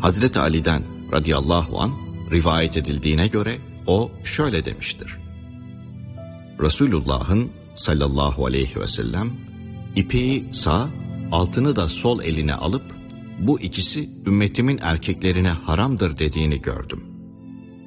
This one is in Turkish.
Hazreti Ali'den radıyallahu anh rivayet edildiğine göre o şöyle demiştir. Resulullah'ın sallallahu aleyhi ve sellem ipeği sağ, altını da sol eline alıp bu ikisi ümmetimin erkeklerine haramdır dediğini gördüm.